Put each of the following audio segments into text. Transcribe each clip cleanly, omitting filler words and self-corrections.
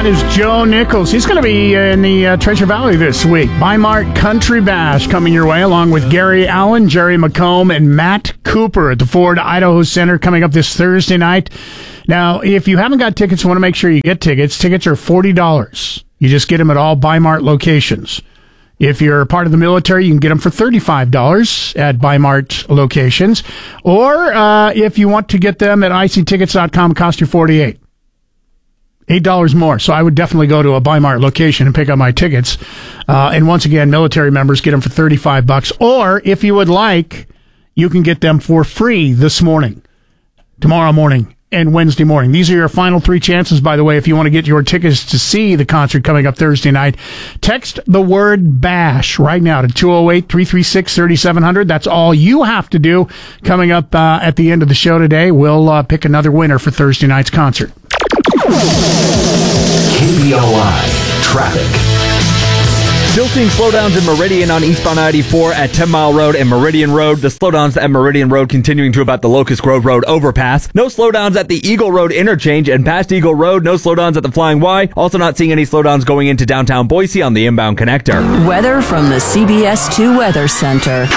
That is Joe Nichols. He's going to be in the Treasure Valley this week. Bi-Mart Country Bash coming your way, along with Gary Allen, Jerry McComb, and Matt Cooper at the Ford Idaho Center coming up this Thursday night. Now, if you haven't got tickets, you want to make sure you get tickets. Tickets are $40. You just get them at all Bi-Mart locations. If you're part of the military, you can get them for $35 at Bi-Mart locations. Or if you want to get them at ictickets.com, it costs you $48. $8 more. So I would definitely go to a Bi-Mart location and pick up my tickets. And once again, military members get them for $35. Or if you would like, you can get them for free this morning, tomorrow morning, and Wednesday morning. These are your final three chances, by the way, if you want to get your tickets to see the concert coming up Thursday night. Text the word BASH right now to 208-336-3700. That's all you have to do. Coming up at the end of the show today, we'll pick another winner for Thursday night's concert. KBOI Traffic. Still seeing slowdowns in Meridian on eastbound 94 at 10 Mile Road and Meridian Road. The slowdowns at Meridian Road continuing to about the Locust Grove Road overpass. No slowdowns at the Eagle Road interchange and past Eagle Road. No slowdowns at the Flying Y. Also not seeing any slowdowns going into downtown Boise on the inbound connector. Weather from the CBS 2 Weather Center.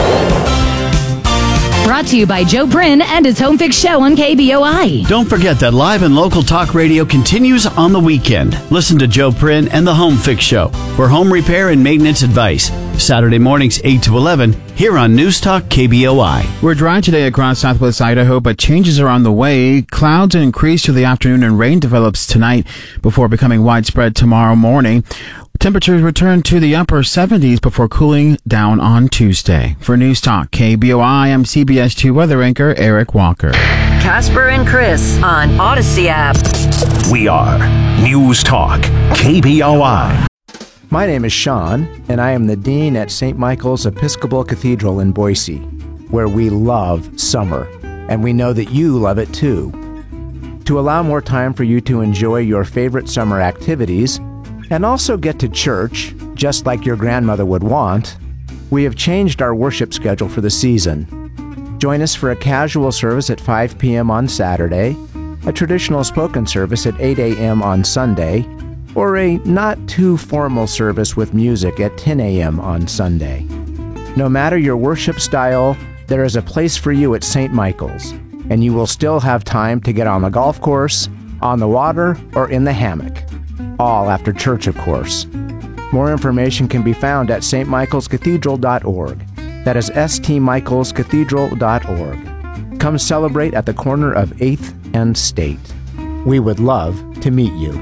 Brought to you by Joe Bryn and his Home Fix Show on KBOI. Don't forget that live and local talk radio continues on the weekend. Listen to Joe Bryn and the Home Fix Show for home repair and maintenance advice. Saturday mornings 8 to 11 here on News Talk KBOI. We're dry today across southwest Idaho, but changes are on the way. Clouds increase through the afternoon and rain develops tonight before becoming widespread tomorrow morning. Temperatures return to the upper 70s before cooling down on Tuesday. For News Talk KBOI, I'm CBS 2 weather anchor Eric Walker. Casper and Chris on Odyssey app. We are News Talk KBOI. My name is Sean, and I am the Dean at St. Michael's Episcopal Cathedral in Boise, where we love summer, and we know that you love it too. To allow more time for you to enjoy your favorite summer activities, and also get to church, just like your grandmother would want, we have changed our worship schedule for the season. Join us for a casual service at 5 p.m. on Saturday, a traditional spoken service at 8 a.m. on Sunday, or a not-too-formal service with music at 10 a.m. on Sunday. No matter your worship style, there is a place for you at St. Michael's, and you will still have time to get on the golf course, on the water, or in the hammock. All after church, of course. More information can be found at stmichaelscathedral.org. That is stmichaelscathedral.org. Come celebrate at the corner of 8th and State. We would love to meet you.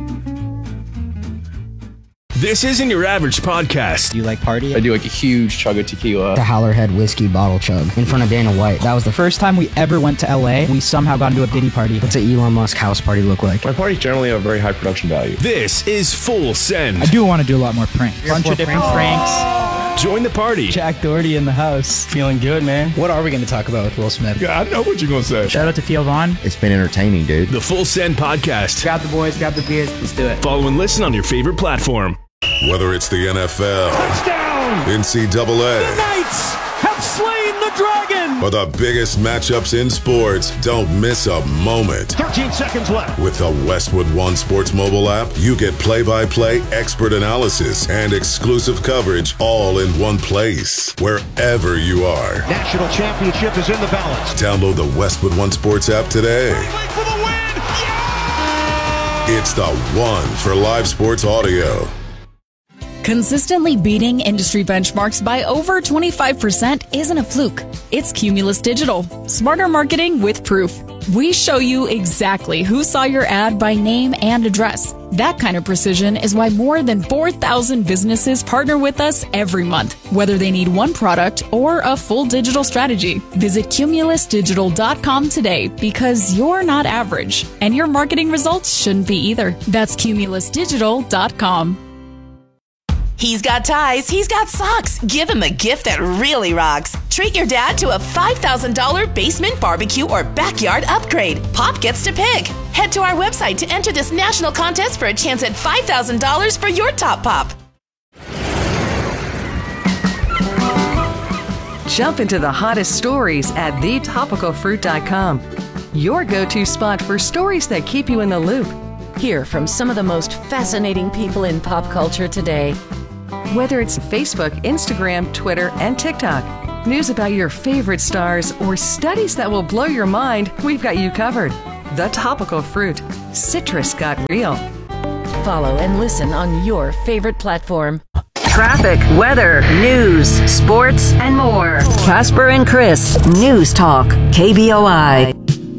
This isn't your average podcast. Do you like party? I do like a huge chug of tequila. The Howlerhead whiskey bottle chug in front of Dana White. That was the first time we ever went to LA. We somehow got into a Diddy party. What's an Elon Musk house party look like? My parties generally have a very high production value. This is Full Send. I do want to do a lot more pranks. Bunch of different pranks. Join the party. Jack Doherty in the house. Feeling good, man. What are we going to talk about with Will Smith? Yeah, I know what you're going to say. Shout out to Theo Vaughn. It's been entertaining, dude. The Full Send podcast. Grab the boys, grab the beers. Let's do it. Follow and listen on your favorite platform. Whether it's the NFL, touchdown, NCAA, the Knights have slain the dragon, or the biggest matchups in sports, don't miss a moment. 13 seconds left. With the Westwood One Sports mobile app, you get play-by-play expert analysis and exclusive coverage all in one place, wherever you are. National championship is in the balance. Download the Westwood One Sports app today. For the win. Yeah! It's the one for live sports audio. Consistently beating industry benchmarks by over 25% isn't a fluke. It's Cumulus Digital. Smarter marketing with proof. We show you exactly who saw your ad by name and address. That kind of precision is why more than 4,000 businesses partner with us every month, whether they need one product or a full digital strategy. Visit cumulusdigital.com today because you're not average, and your marketing results shouldn't be either. That's cumulusdigital.com. He's got ties, he's got socks. Give him a gift that really rocks. Treat your dad to a $5,000 basement barbecue or backyard upgrade. Pop gets to pick. Head to our website to enter this national contest for a chance at $5,000 for your top pop. Jump into the hottest stories at thetopicalfruit.com. Your go-to spot for stories that keep you in the loop. Hear from some of the most fascinating people in pop culture today. Whether it's Facebook, Instagram, Twitter, and TikTok, news about your favorite stars, or studies that will blow your mind, we've got you covered. The Topical Fruit. Citrus got real. Follow and listen on your favorite platform. Traffic, weather, news, sports, and more. Casper and Chris, News Talk, KBOI.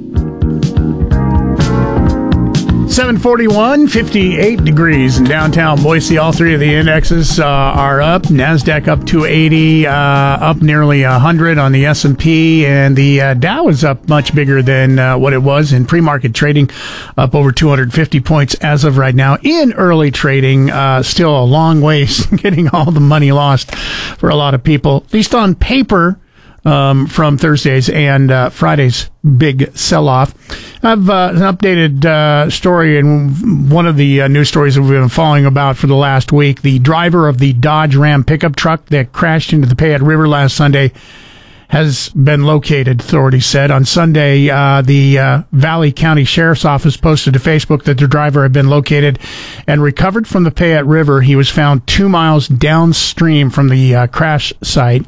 741, 58 degrees in downtown Boise. All three of the indexes are up. NASDAQ up 280, up nearly 100 on the S&P, and the Dow is up much bigger than what it was in pre-market trading, up over 250 points as of right now. In early trading, still a long ways getting all the money lost for a lot of people, at least on paper. From Thursday's and Friday's big sell-off. I've an updated story in one of the news stories that we've been following about for the last week. The driver of the Dodge Ram pickup truck that crashed into the Payette River last Sunday has been located, authorities said. On Sunday, the Valley County Sheriff's Office posted to Facebook that the driver had been located and recovered from the Payette River. He was found 2 miles downstream from the crash site.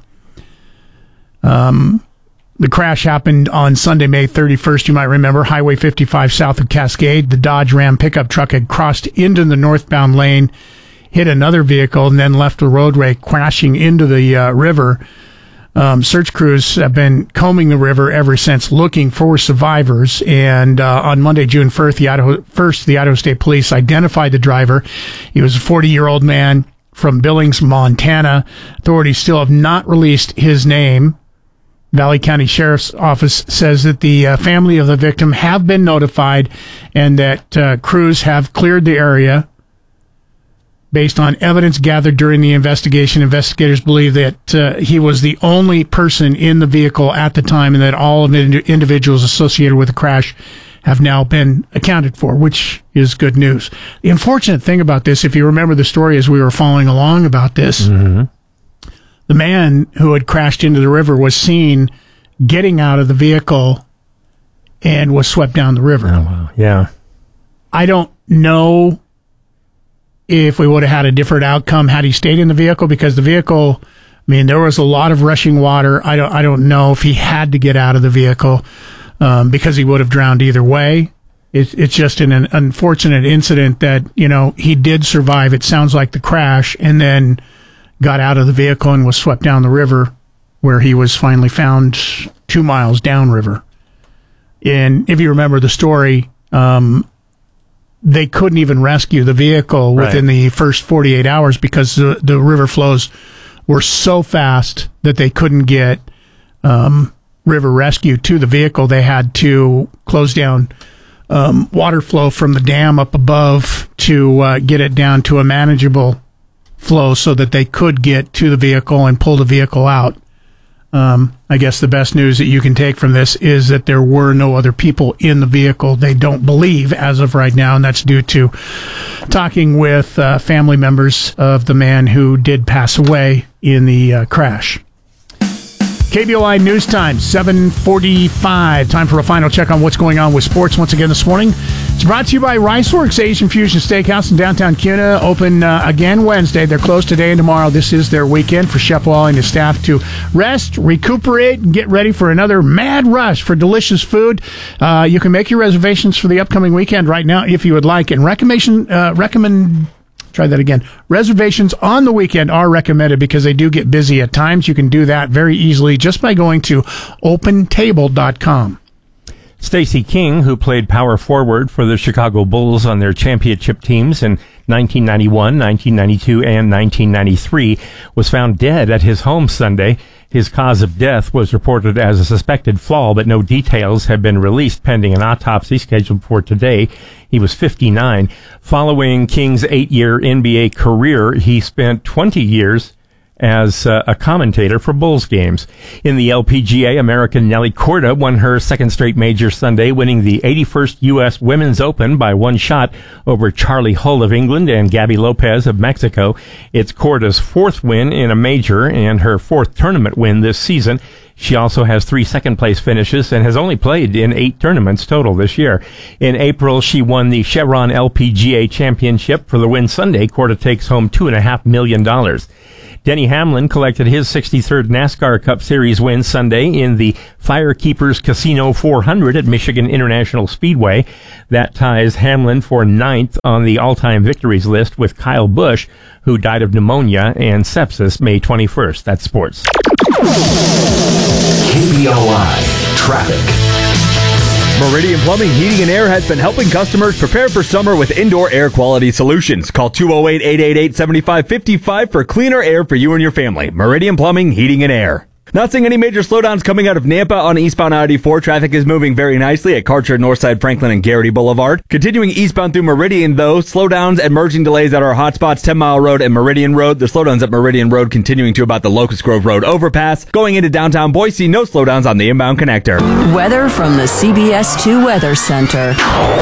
The crash happened on Sunday, May 31st. You might remember Highway 55 south of Cascade. The Dodge Ram pickup truck had crossed into the northbound lane, hit another vehicle, and then left the roadway, crashing into the river. Search crews have been combing the river ever since, looking for survivors. And on Monday, June 1st, the Idaho State Police identified the driver. He was a 40-year-old man from Billings, Montana. Authorities still have not released his name. Valley County Sheriff's Office says that the family of the victim have been notified and that crews have cleared the area. Based on evidence gathered during the investigation, investigators believe that he was the only person in the vehicle at the time and that all of the individuals associated with the crash have now been accounted for, which is good news. The unfortunate thing about this, if you remember the story as we were following along about this, the man who had crashed into the river was seen getting out of the vehicle and was swept down the river. Oh, wow. Yeah. I don't know if we would have had a different outcome had he stayed in the vehicle, because the vehicle, I mean, there was a lot of rushing water. I don't know if he had to get out of the vehicle because he would have drowned either way. It's just an unfortunate incident that, you know, he did survive. It sounds like the crash, and then got out of the vehicle and was swept down the river, where he was finally found 2 miles downriver. And if you remember the story, they couldn't even rescue the vehicle within the first 48 hours because the river flows were so fast that they couldn't get river rescue to the vehicle. They had to close down water flow from the dam up above to get it down to a manageable flow so that they could get to the vehicle and pull the vehicle out. I guess the best news that you can take from this is that there were no other people in the vehicle. They don't believe as of right now, and that's due to talking with family members of the man who did pass away in the crash. KBOI News Time, 7:45. Time for a final check on what's going on with sports once again this morning. It's brought to you by Riceworks Asian Fusion Steakhouse in downtown Kuna. Open again Wednesday. They're closed today and tomorrow. This is their weekend for Chef Wall and his staff to rest, recuperate, and get ready for another mad rush for delicious food. You can make your reservations for the upcoming weekend right now if you would like. And reservations on the weekend are recommended because they do get busy at times. You can do that very easily just by going to OpenTable.com. Stacey King, who played power forward for the Chicago Bulls on their championship teams in 1991, 1992, and 1993, was found dead at his home Sunday. His cause of death was reported as a suspected fall, but no details have been released pending an autopsy scheduled for today. He was 59. Following King's 8-year NBA career, he spent 20 years as a commentator for Bulls games. In the LPGA, American Nelly Korda won her second straight major Sunday, winning the 81st U.S. Women's Open by one shot over Charlie Hull of England and Gabby Lopez of Mexico. It's Korda's fourth win in a major and her fourth tournament win this season. She also has 3 second-place finishes and has only played in 8 tournaments total this year. In April, she won the Chevron LPGA Championship. For the win Sunday, Korda takes home $2.5 million. Denny Hamlin collected his 63rd NASCAR Cup Series win Sunday in the Firekeepers Casino 400 at Michigan International Speedway. That ties Hamlin for 9th on the all-time victories list with Kyle Busch, who died of pneumonia and sepsis May 21st. That's sports. KBOI Traffic. Meridian Plumbing, Heating, and Air has been helping customers prepare for summer with indoor air quality solutions. Call 208-888-7555 for cleaner air for you and your family. Meridian Plumbing, Heating, and Air. Not seeing any major slowdowns coming out of Nampa on eastbound I-84. Traffic is moving very nicely at Karcher, Northside, Franklin, and Garrity Boulevard. Continuing eastbound through Meridian, though, slowdowns and merging delays at our hotspots, 10 Mile Road and Meridian Road. The slowdowns at Meridian Road continuing to about the Locust Grove Road overpass. Going into downtown Boise, no slowdowns on the inbound connector. Weather from the CBS 2 Weather Center.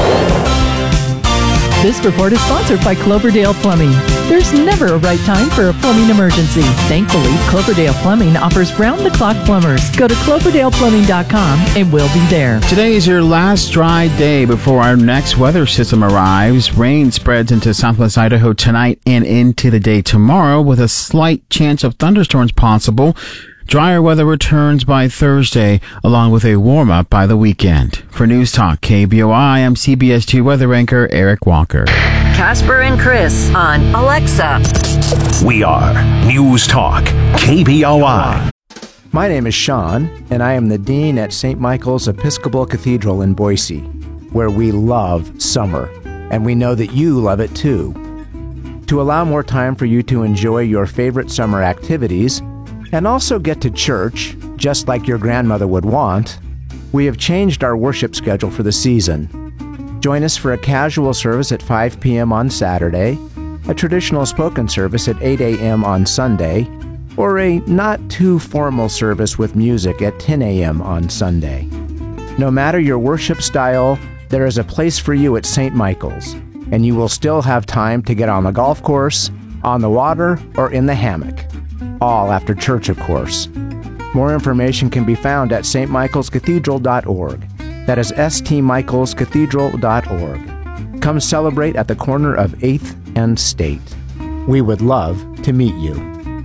This report is sponsored by Cloverdale Plumbing. There's never a right time for a plumbing emergency. Thankfully, Cloverdale Plumbing offers round-the-clock plumbers. Go to cloverdaleplumbing.com and we'll be there. Today is your last dry day before our next weather system arrives. Rain spreads into southwest Idaho tonight and into the day tomorrow with a slight chance of thunderstorms possible. Drier weather returns by Thursday, along with a warm-up by the weekend. For News Talk KBOI, I'm CBS 2 weather anchor Eric Walker. Casper and Chris on Alexa. We are News Talk KBOI. My name is Sean, and I am the Dean at St. Michael's Episcopal Cathedral in Boise, where we love summer, and we know that you love it too. To allow more time for you to enjoy your favorite summer activities, and also get to church, just like your grandmother would want, we have changed our worship schedule for the season. Join us for a casual service at 5 p.m. on Saturday, a traditional spoken service at 8 a.m. on Sunday, or a not-too-formal service with music at 10 a.m. on Sunday. No matter your worship style, there is a place for you at St. Michael's, and you will still have time to get on the golf course, on the water, or in the hammock. All after church, of course. More information can be found at stmichaelscathedral.org. That is stmichaelscathedral.org. Come celebrate at the corner of 8th and State. We would love to meet you.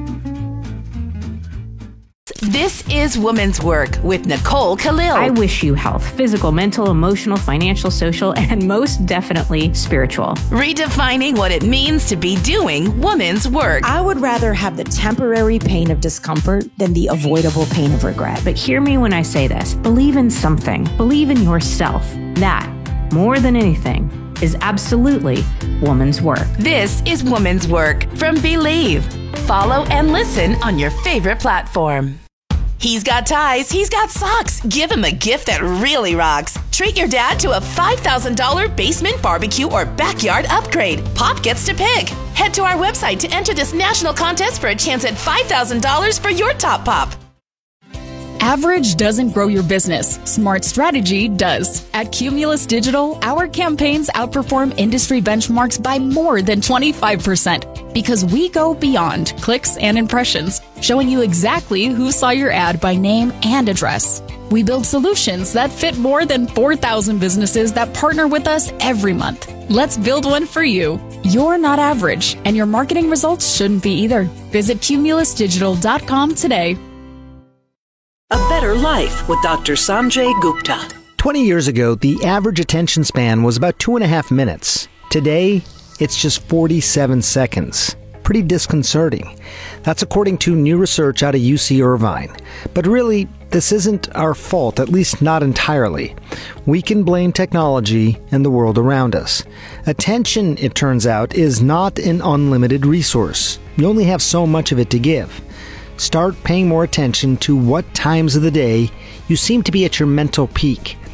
This is Woman's Work with Nicole Khalil. I wish you health, physical, mental, emotional, financial, social, and most definitely spiritual. Redefining what it means to be doing woman's work. I would rather have the temporary pain of discomfort than the avoidable pain of regret. But hear me when I say this. Believe in something. Believe in yourself. That, more than anything, is absolutely woman's work. This is Woman's Work from Believe. Follow and listen on your favorite platform. He's got ties, he's got socks. Give him a gift that really rocks. Treat your dad to a $5,000 basement barbecue or backyard upgrade. Pop gets to pick. Head to our website to enter this national contest for a chance at $5,000 for your top pop. Average doesn't grow your business. Smart strategy does. At Cumulus Digital, our campaigns outperform industry benchmarks by more than 25% because we go beyond clicks and impressions, showing you exactly who saw your ad by name and address. We build solutions that fit more than 4,000 businesses that partner with us every month. Let's build one for you. You're not average, and your marketing results shouldn't be either. Visit cumulusdigital.com today. A Better Life with Dr. Sanjay Gupta. 20 years ago, the average attention span was about 2.5 minutes. Today, it's just 47 seconds. Pretty disconcerting. That's according to new research out of UC Irvine. But really, this isn't our fault, at least not entirely. We can blame technology and the world around us. Attention, it turns out, is not an unlimited resource. You only have so much of it to give. Start paying more attention to what times of the day you seem to be at your mental peak.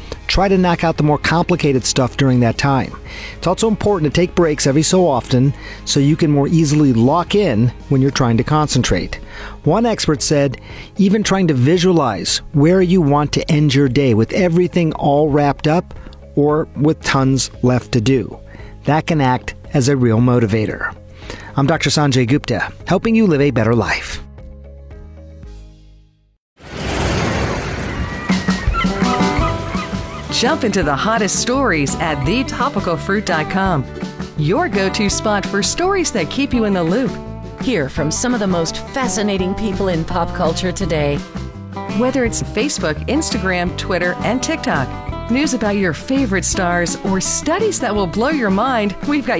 Try to knock out the more complicated stuff during that time. It's also important to take breaks every so often so you can more easily lock in when you're trying to concentrate. One expert said, even trying to visualize where you want to end your day with everything all wrapped up or with tons left to do. That can act as a real motivator. I'm Dr. Sanjay Gupta, helping you live a better life. Jump into the hottest stories at thetopicalfruit.com. Your go-to spot for stories that keep you in the loop. Hear from some of the most fascinating people in pop culture today. Whether it's Facebook, Instagram, Twitter, and TikTok. News about your favorite stars or studies that will blow your mind, we've got